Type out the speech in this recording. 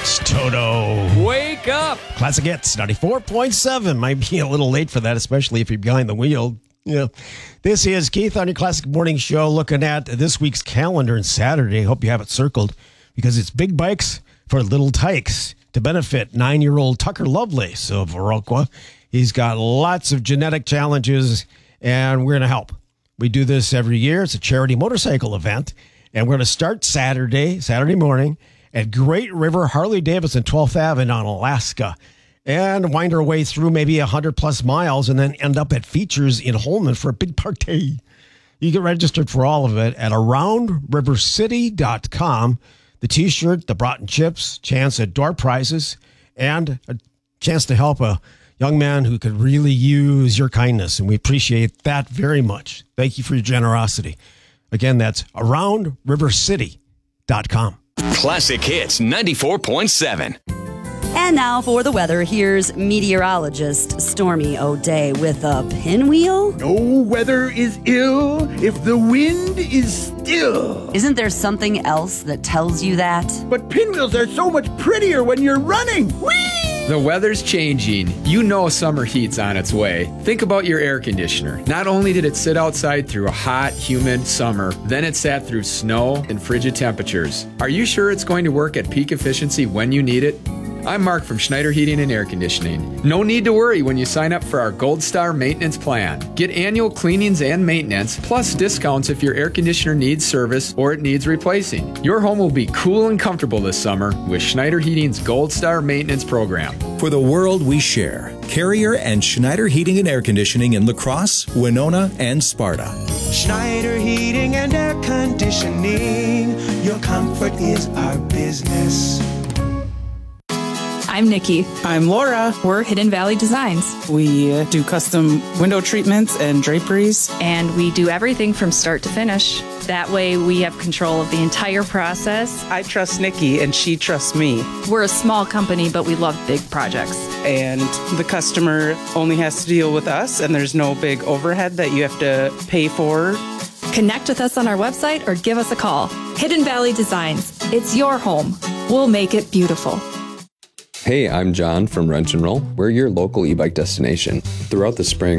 It's Toto. Wake up! Classic Hits, 94.7. Might be a little late for that, especially if you're behind the wheel. Yeah. This is Keith on your Classic Morning Show, looking at this week's calendar and Saturday. Hope you have it circled because it's Big Bikes for Little Tykes to benefit 9-year-old Tucker Lovelace of Viroqua. He's got lots of genetic challenges, and we're going to help. We do this every year. It's a charity motorcycle event, and we're going to start Saturday morning at Great River Harley-Davidson 12th Avenue on Alaska, and wind our way through maybe 100-plus miles and then end up at Features in Holman for a big party. You get registered for all of it at AroundRiverCity.com. The T-shirt, the Broughton chips, chance at door prizes, and a chance to help a young man who could really use your kindness, and we appreciate that very much. Thank you for your generosity. Again, that's AroundRiverCity.com. Classic Hits 94.7. And now for the weather, here's meteorologist Stormy O'Day with a pinwheel. No weather is ill if the wind is still. Isn't there something else that tells you that? But pinwheels are so much prettier when you're running. Whee! The weather's changing. You know summer heat's on its way. Think about your air conditioner. Not only did it sit outside through a hot, humid summer, then it sat through snow and frigid temperatures. Are you sure it's going to work at peak efficiency when you need it? I'm Mark from Schneider Heating and Air Conditioning. No need to worry when you sign up for our Gold Star Maintenance Plan. Get annual cleanings and maintenance, plus discounts if your air conditioner needs service or it needs replacing. Your home will be cool and comfortable this summer with Schneider Heating's Gold Star Maintenance Program. For the world we share, Carrier and Schneider Heating and Air Conditioning in La Crosse, Winona, and Sparta. Schneider Heating and Air Conditioning. Your comfort is our business. I'm Nikki. I'm Laura. We're Hidden Valley Designs. We do custom window treatments and draperies. And we do everything from start to finish. That way we have control of the entire process. I trust Nikki and she trusts me. We're a small company, but we love big projects. And the customer only has to deal with us, and there's no big overhead that you have to pay for. Connect with us on our website or give us a call. Hidden Valley Designs. It's your home. We'll make it beautiful. Hey, I'm John from Wrench and Roll. We're your local e-bike destination. Throughout the spring,